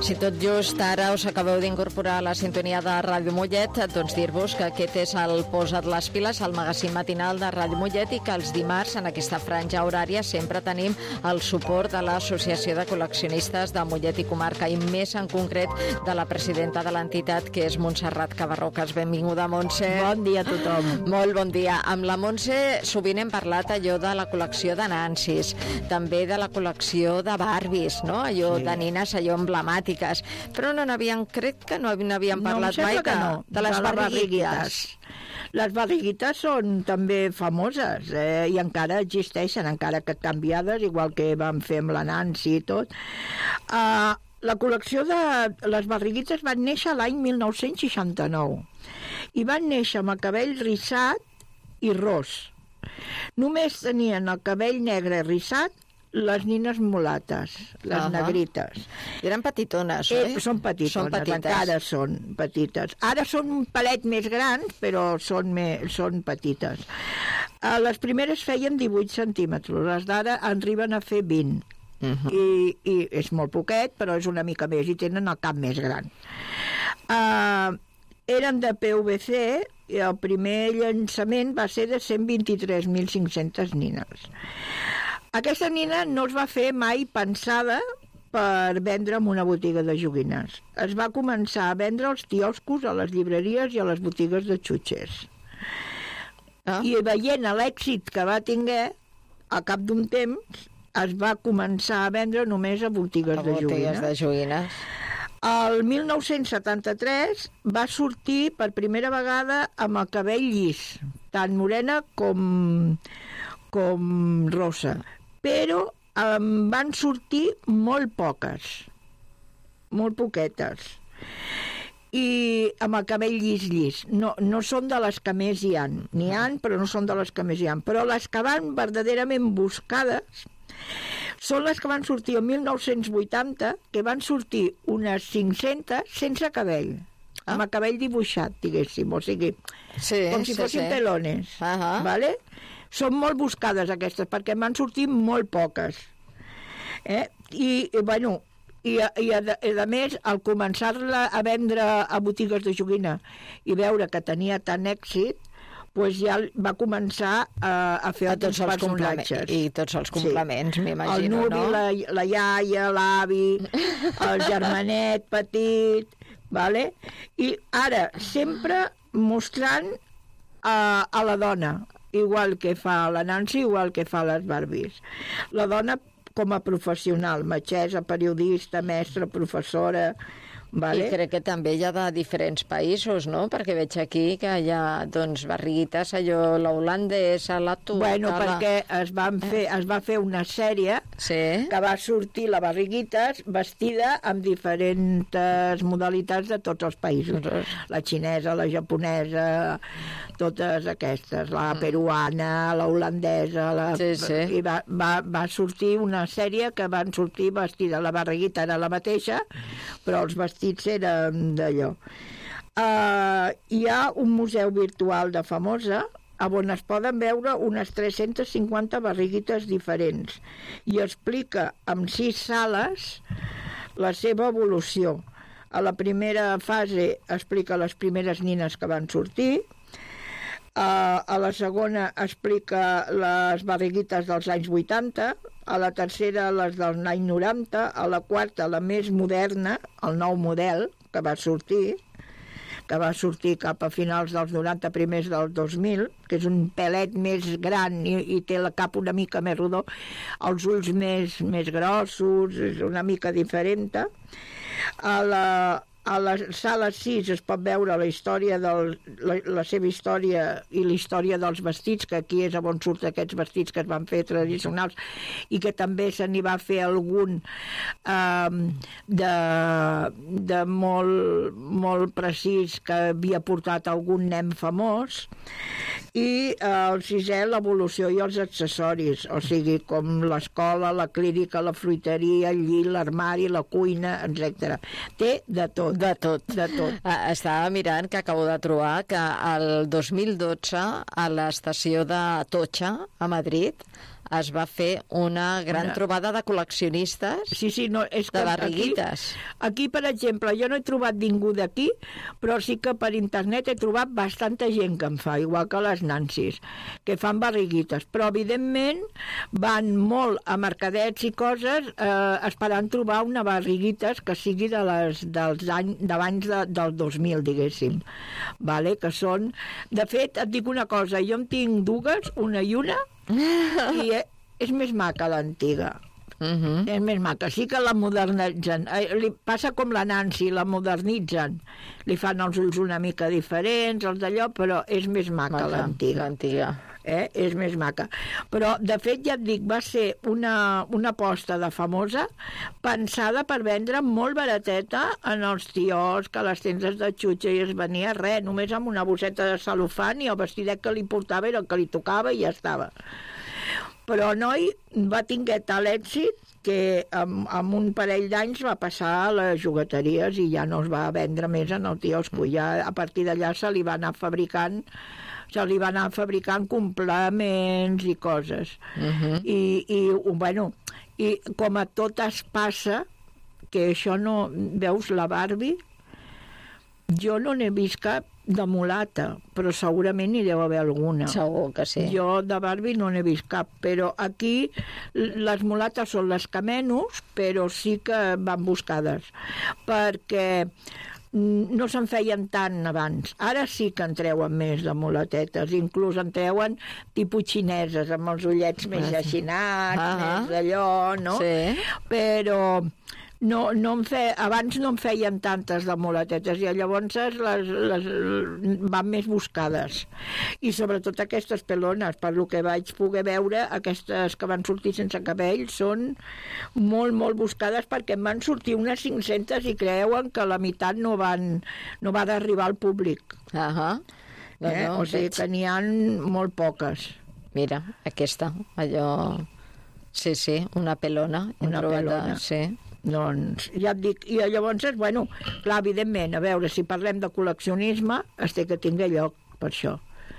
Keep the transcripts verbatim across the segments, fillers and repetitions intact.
Si tot just ara us acabeu d'incorporar a la sintonia de Ràdio Mollet, doncs dir-vos que aquest és el Posa't les piles, el magazín matinal de Ràdio Mollet, i que els dimarts, en aquesta franja horària, sempre tenim el suport de l'Associació de Col·leccionistes de Mollet i Comarca, i més en concret de la presidenta de l'entitat, que és Montserrat Cabarrocas. Benvinguda, Montse. Bon dia a tothom. Molt bon dia. Amb la Montse sovint hem parlat allò de la col·lecció de Nancis, també de la col·lecció de Barbies, no? Allò Sí. de nines, allò emblemàtiques. Però no n'havien, crec que no n'havien parlat no, mai que no, de les barriguites. Les barriguites són també famoses eh, i encara existeixen, encara que canviades, igual que vam fer amb la Nancy i tot. Uh, la col·lecció de les barriguites van néixer l'any mil nou-cents seixanta-nou i van néixer amb el cabell rissat i ros. Només tenien el cabell negre rissat les nines mulates, les uh -huh. negrites. Eren petitones, oi? Eh, són petitones, són petites. encara són petites. Ara són un palet més grans, però són, me, són petites. Uh, les primeres feien divuit centímetres, les d'ara arriben a fer vint. Uh -huh. I, I és molt poquet, però és una mica més, i tenen el cap més gran. Uh, eren de P V C, i el primer llançament va ser de cent vint-i-tres mil cinc-centes nines. Aquesta nina no es va fer mai pensada per vendre en una botiga de joguines. Es va començar a vendre als quioscos, a les llibreries i a les botigues de xutxers. Ah. I veient l'èxit que va tinguer, a cap d'un temps, es va començar a vendre només a botigues, a de, botigues joguines. de joguines. El mil nou-cents setanta-tres va sortir per primera vegada amb el cabell llis, tant morena com, com rosa. Però en van sortir molt poques, molt poquetes, i amb el cabell llis-llis. No, no són de les que més hi han, n'hi han, però no són de les que més hi han. Però les que van verdaderament buscades són les que van sortir el mil nou-cents vuitanta, que van sortir unes cinc-centes sense cabell, ah. amb el cabell dibuixat, diguéssim, o sigui, sí, com si sí, fossin sí. pelones, uh -huh. vale? Són molt buscades aquestes, perquè en van sortir molt poques. Eh? I, i, bueno, i, i a, a, a més, al començar-la a vendre a botigues de joguina i veure que tenia tant èxit, pues ja va començar a, a fer a tots els personatges. I tots els complements, sí. M'imagino, el nuvi, no? la, la iaia, l'avi, el germanet petit, vale? I ara, sempre mostrant a, a la dona, igual que fa la Nancy, igual que fa les Barbies. La dona com a professional, metgessa, periodista, mestra, professora, vale? I crec que també hi ha de diferents països, no? Perquè veig aquí que hi ha, doncs, barriguites, allò, la holandesa, la turca... Bueno, la... perquè es, van fer, es va fer una sèrie sí. que va sortir la barriguites vestida amb diferents modalitats de tots els països. La xinesa, la japonesa, totes aquestes, la peruana, la holandesa... La... Sí, sí. I va, va, va sortir una sèrie que van sortir vestida, la barriguita era la mateixa, però els vestits eren d'allò. Uh, hi ha un museu virtual de Famosa on es poden veure unes tres-centes cinquanta barriguites diferents i explica en sis sales la seva evolució. A la primera fase explica les primeres nines que van sortir, Uh, a la segona explica les barriguites dels anys vuitanta, a la tercera les dels anys noranta, a la quarta la més moderna, el nou model que va sortir, que va sortir cap a finals dels noranta, primers del dos mil, que és un pelet més gran i, i té el cap una mica més rodó, els ulls més, més grossos, és una mica diferent. A la A la sala sis es pot veure la història del, la, la seva història i la història dels vestits, que aquí és on surten aquests vestits que es van fer tradicionals i que també se n'hi va fer algun eh, de, de molt, molt precís que havia portat algun nen famós. I eh, el sisè, l'evolució i els accessoris, o sigui, com l'escola, la clínica, la fruiteria, el llit, l'armari, la cuina, etcètera. Té de tot. tot. De tot. De tot. Ah, estava mirant que acabo de trobar que el dos mil dotze a l'estació de Atocha, a Madrid, es va fer una gran Una... trobada de col·leccionistes sí, sí, no, és de que barriguites. Aquí, aquí, per exemple, jo no he trobat ningú d'aquí, però sí que per internet he trobat bastanta gent que en fa, igual que les Nancys, que fan barriguites. Però, evidentment, van molt a mercadets i coses eh, esperant trobar una barriguites que sigui de les, dels anys d'abans de, del dos mil, diguéssim. Vale? Que són... De fet, et dic una cosa, jo en tinc dues, una i una, i és més maca l'antiga. Uh-huh. És més maca, sí que la modernitzen. Eh, li passa com la Nancy, la modernitzen. Li fan els ulls una mica diferents, els d'allò, però és més maca, maca l'antiga. L'antiga. Eh? És més maca. Però, de fet, ja et dic, va ser una, una aposta de Famosa pensada per vendre molt barateta en els tios, que a les tendes de xutxa i es venia res, només amb una bosseta de celofan i el vestidet que li portava era el que li tocava i ja estava. Però el noi va tinguer tal èxit que amb, amb un parell d'anys va passar a les jugueteries i ja no es va vendre més en el quiosco. Ja a partir d'allà se li va anar fabricant se li va anar fabricant complements i coses. Uh-huh. I, i, bueno, i com a tot es passa, que això no... Veus, la Barbie, jo no n'he vist cap de mulata, però segurament n'hi deu haver alguna. Segur que sí. Jo de Barbie no n'he vist cap, però aquí les mulates són les que menys, però sí que van buscades, perquè no se'n feien tant abans. Ara sí que en treuen més de mulatetes, inclús en treuen tipus xineses, amb els ullets més aixinats, ah, més d'allò, no? Sí. Però no, no em fe... abans no en feien tantes de mulatetes i llavors les, les van més buscades. I sobretot aquestes pelones, per lo que vaig poder veure, aquestes que van sortir sense cabell són molt, molt buscades, perquè en van sortir unes cinc-centes i creuen que la meitat no van no va d'arribar al públic. Uh-huh. No, eh? no, O sigui veig. que n'hi ha molt poques. Mira, aquesta, allò... Sí, sí, una pelona. Una pelona. Sí. Doncs, ja et dic, i llavors, bueno, clar, evidentment, a veure, si parlem de col·leccionisme, es té que tingui lloc per això.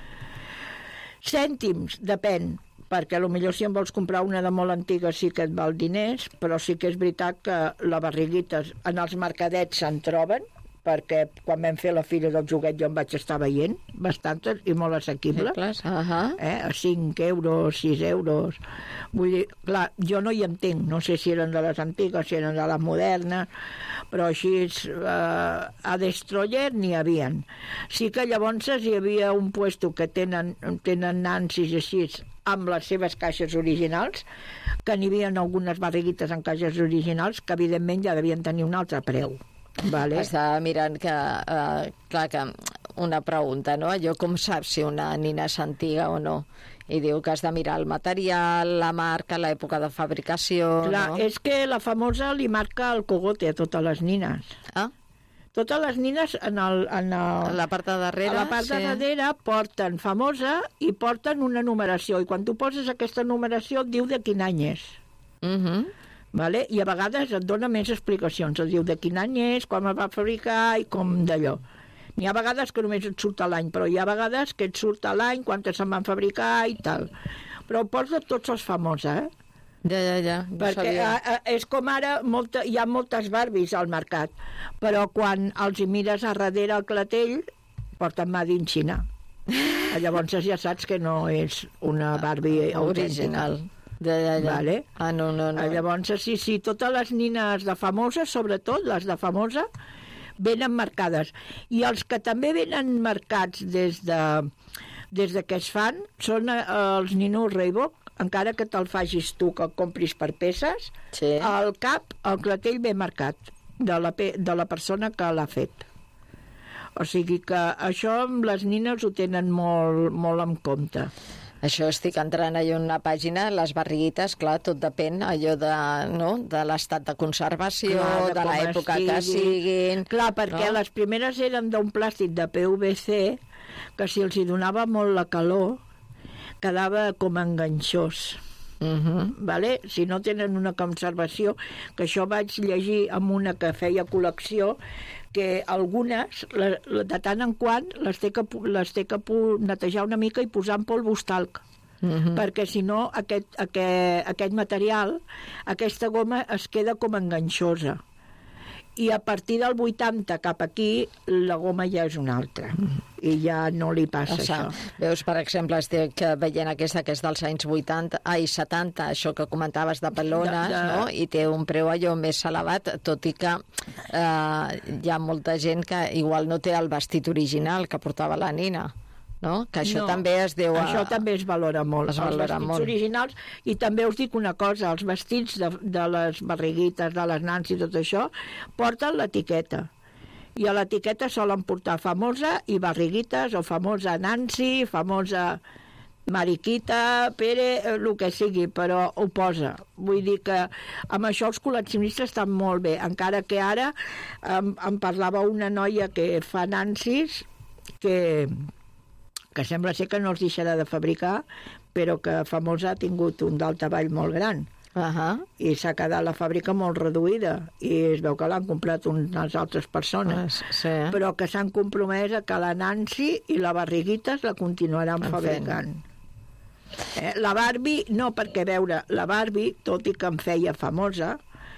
Cèntims, depèn, perquè potser si en vols comprar una de molt antiga sí que et val diners, però sí que és veritat que la barriguita en els mercadets se'n troben, perquè quan vam fer la fira del joguet jo em vaig estar veient bastantes i molt assequibles, uh-huh. eh? A cinc euros, sis euros. Vull dir, clar, jo no hi entenc, no sé si eren de les antigues, si eren de les modernes, però així eh, a Destroyer n'hi havien. Sí que llavors hi havia un puesto que tenen, tenen nansis així amb les seves caixes originals, que n'hi havia algunes barriguites en caixes originals que evidentment ja devien tenir un altre preu. Vale. Estava mirant que, uh, clar, que una pregunta, no? Allò com saps si una nina és antiga o no? I diu que has de mirar el material, la marca, l'època de fabricació, clar, no? És que la Famosa li marca el cogote a totes les nines. Ah? Totes les nines en, el, en, el, en la part de darrere, a la part de sí. darrere porten Famosa i porten una numeració, i quan tu poses aquesta numeració et diu de quin any és. Mhm. Vale? I a vegades et dona més explicacions, et diu de quin any és, quan es va fabricar i com d'allò. N'hi ha vegades que només et surt l'any, però hi ha vegades que et surt l'any, quantes se'n van fabricar i tal. Però posa tots els famosos, eh? Ja, ja, ja, no perquè sabia. a, a, és com ara, molta, hi ha moltes Barbies al mercat, però quan els hi mires a darrere el clatell, porten Made in China. Llavors ja saps que no és una Barbie original. autèntica. Ja, ja, ja. Vale? Ah, no, no, no. Llavors, sí, sí, totes les nines de Famosa, sobretot les de Famosa, venen marcades. I els que també venen marcats des de, des de que es fan són eh, els ninos Reebok, encara que te'l facis tu, que el compris per peces, sí. Al cap, el clatell ve marcat de la, pe de la persona que l'ha fet. O sigui que això amb les nines ho tenen molt, molt en compte. Això estic entrant allà en una pàgina, les barriguites, clar, tot depèn allò de, no? de l'estat de conservació, clar, de, de l'època que siguin... Clar, perquè no? Les primeres eren d'un plàstic de P V C que si els hi donava molt la calor quedava com enganxós. Uh-huh. Vale? Si no tenen una conservació, que això vaig llegir amb una que feia col·lecció, que algunes, la, la, de tant en quant, les té que, les té que netejar una mica i posar en polvos talc. Uh-huh. Perquè si no aquest, aquest, aquest material, aquesta goma es queda com enganxosa, i a partir del vuitanta cap aquí la goma ja és una altra, uh-huh. i ja no li passa o això. Veus, per exemple, estic veient aquesta que és dels anys vuitanta, ai, setanta, això que comentaves de pelones, de, de... no? I té un preu allò més elevat, tot i que eh, hi ha molta gent que igual no té el vestit original que portava la nina. No? Que això no, també es deu a... Això també es valora molt, es valora els vestits molt. originals, i també us dic una cosa, els vestits de, de les barriguites, de les nans i tot això, porten l'etiqueta. I a l'etiqueta solen portar famosa i barriguites, o famosa Nancy, famosa Mariquita, Pere, el que sigui, però ho posa. Vull dir que amb això els col·leccionistes estan molt bé, encara que ara em, em parlava una noia que fa Nancys, que... que sembla ser que no els deixarà de fabricar, però que Famosa ha tingut un daltavall molt gran. Uh-huh. I s'ha quedat la fàbrica molt reduïda, i es veu que l'han comprat unes altres persones. Uh, sí. Però que s'han compromès a que la Nancy i la Barriguites la continuaran en fabricant. Eh, la Barbie, no, perquè, veure, la Barbie, tot i que em feia famosa,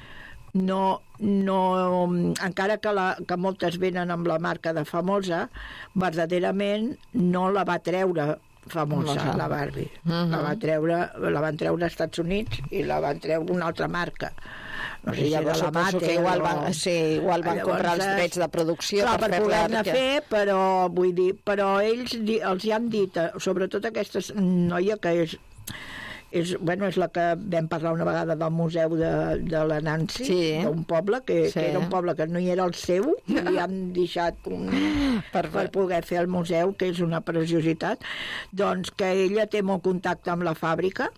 no, no, encara que, la, que moltes venen amb la marca de Famosa, verdaderament no la va treure Famosa, no, la Barbie. Uh-huh. La, va treure, la van treure als Estats Units i la van treure una altra marca. No sé si era la Mate, que igual van, o... sí, igual van Llavors, comprar els drets de producció, clar, per, per poder-ne que... fer, però vull dir, però ells els hi han dit, sobretot aquesta noia que és és, bueno, és la que vam parlar una vegada del museu de, de la Nancy, sí. d'un poble, que, sí. que era un poble que no hi era el seu, i li han deixat un, per, per poder fer el museu, que és una preciositat, doncs que ella té molt contacte amb la fàbrica,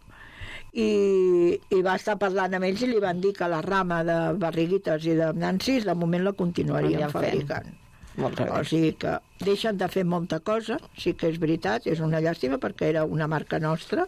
i, i va estar parlant amb ells i li van dir que la rama de Barriguites i de Nancy de moment la continuarien fabricant. O sigui que deixen de fer molta cosa, sí que és veritat, és una llàstima perquè era una marca nostra,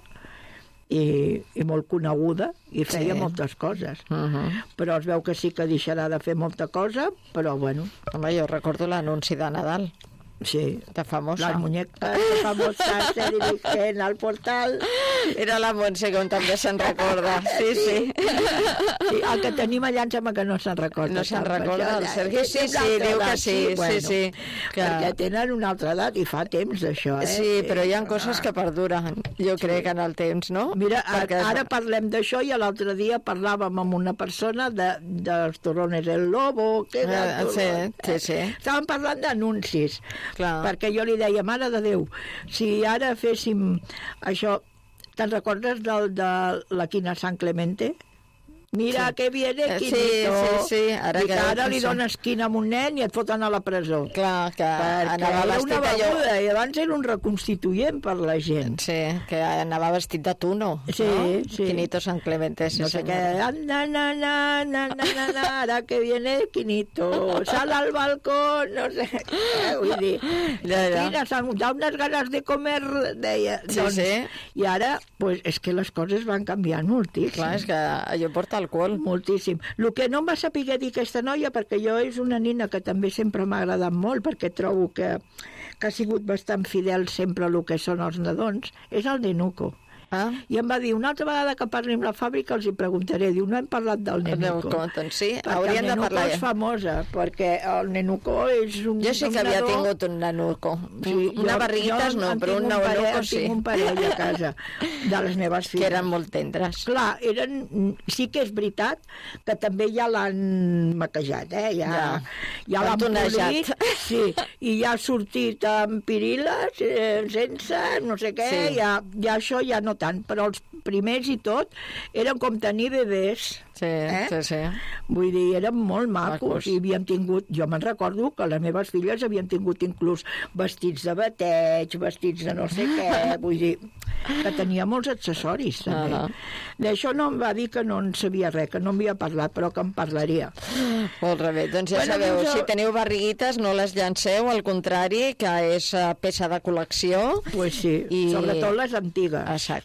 I, i molt coneguda, i feia sí. moltes coses. Uh-huh. Però es veu que sí que deixarà de fer molta cosa, però bueno. Home, jo recordo l'anunci de Nadal. Sí. De Famosa. Las muñecas de Famosa se dirigen al portal. Era la Montse, com també se'n recorda. Sí, sí. sí. sí. El que tenim allà em sembla que no se'n recorda. No se'n recorda, el Sergi? Sí, sí, sí diu que sí. sí, bueno, sí, sí. Que... Perquè tenen una altra edat i fa temps d'això, eh? Sí, però hi ha coses que perduren, jo sí. crec, en el temps, no? Mira, Perquè... ara parlem d'això i l'altre dia parlàvem amb una persona de, dels Torrones el Lobo, que era... Uh, sí, sí, sí. Estàvem parlant d'anuncis. Clar. Perquè jo li deia, mare de Déu, si ara féssim això, te'n recordes del, de la Quina San Clemente? Mira sí. que viene Quinito. Sí, sí, sí. Ara, I que ara li dones quina amb un nen i et foten a la presó. Clar, que perquè anava era vestit una beguda, allò... i abans era un reconstituent per la gent. Sí, que anava vestit de tuno, sí, no? Sí. Quinito San Clemente, sí, no sé senyor. què, na, na, na, na, na, na, na, ara que viene Quinito, sal al balcón, no sé, eh, vull dir, ja, ja. Quina, da unes ganes de comer, deia. Sí, doncs, sí. I ara, pues, és que les coses van canviant moltíssim. Clar, és que allò porta alcohol. Moltíssim. El que no em va saber dir aquesta noia, perquè jo és una nina que també sempre m'ha agradat molt, perquè trobo que, que ha sigut bastant fidel sempre a el que són els nadons, és el Nenuco. Ah? I em va dir, una altra vegada que parli amb la fàbrica els hi preguntaré, diu, no hem parlat del Nenuco. Doncs sí, perquè hauríem de parlar. El Nenuco és famosa, perquè el Nenuco és un... Jo sí que havia nadó... tingut un Nenuco. Sí, una jo, barriguites jo no, però un Nenuco sí. Tinc un parell a casa de les meves filles. Que eren molt tendres. Clar, eren... sí que és veritat que també ja l'han maquejat, eh? Ja, ja. ja l'han polit, sí, i ja ha sortit amb piriles, eh, sense, no sé què, sí. ja, ja això ja no tant, però els primers i tot eren com tenir bebès. Sí, eh? sí, sí. Vull dir, eren molt macos, macos. I havíem tingut, jo me'n recordo que les meves filles havien tingut inclús vestits de bateig, vestits de no sé què, vull dir, que tenia molts accessoris també. Uh-huh. D'això no em va dir que no en sabia res, que no m'havia parlat, però que em parlaria. Molt bé, doncs ja bueno, sabeu, doncs jo... si teniu barriguites no les llanceu, al contrari, que és peça de col·lecció. Pues sí, i... sobretot les antigues. Exacte.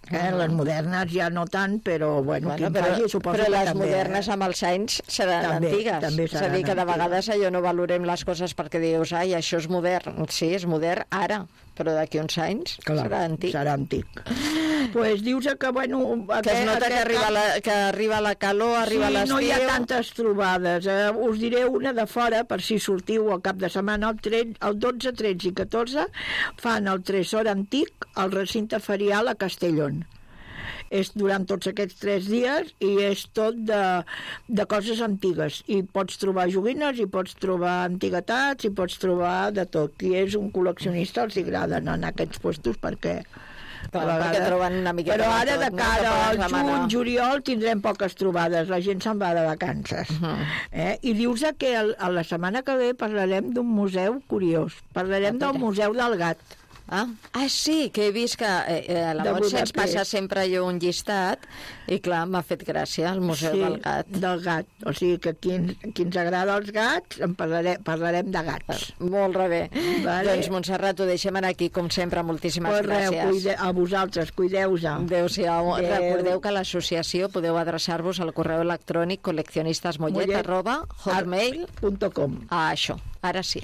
Eh? Les modernes ja no tant, però bueno, Bueno, qui en però, faci suposo però que les també, modernes amb els anys seran També, antigues. també És a seran dir, que de antigues. vegades allò no valorem les coses perquè dius, ai, això és modern. Sí, és modern ara, però d'aquí uns anys clar, serà antic. serà antic. Pues dius que, bueno... Que es nota que arriba, la, que arriba la calor, arriba sí, l'estiu... no hi ha tantes trobades. Eh, us diré una de fora, per si sortiu al cap de setmana. El, tretze, el dotze, tretze i catorze fan el Tresor Antic al recinte ferial a Castellón. És durant tots aquests tres dies i és tot de, de coses antigues. I pots trobar joguines, i pots trobar antiguitats, i pots trobar de tot. Qui és un col·leccionista els agrada anar a aquests puestos perquè... Clar, perquè troben una miqueta però de ara, tot, de no? cara Que al poden juny, demanar. juliol, tindrem poques trobades. La gent se'n va de vacances. Uh -huh. eh? I dius que el, a la setmana que ve parlarem d'un museu curiós. Parlarem del Museu del Gat. Ah, ah, sí, que he vist que eh, la De Montse ens Budapest. passa sempre allò un llistat i clar, m'ha fet gràcia el Museu sí, del Gat. del gat. O sigui que qui, ens- qui ens agrada els gats, en parlarem, parlarem de gats. Molt bé. Vale. Doncs, Montserrat, ho deixem aquí, com sempre. Moltíssimes Pues res, gràcies. cuide, a vosaltres, cuideu-vos. Adéu-siau. Adéu. Recordeu que a l'associació podeu adreçar-vos al correu electrònic col·leccionistasmollet Mollet arroba hotmail. punt com. Ah, això, ara sí.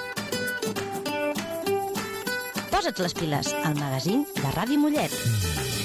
Posa't les piles, al magazín de Ràdio Mollet.